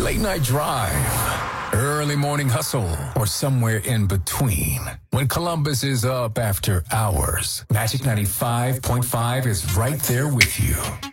late night drive, early morning hustle, or somewhere in between. When Columbus is up after hours, Magic 95.5 is right there with you.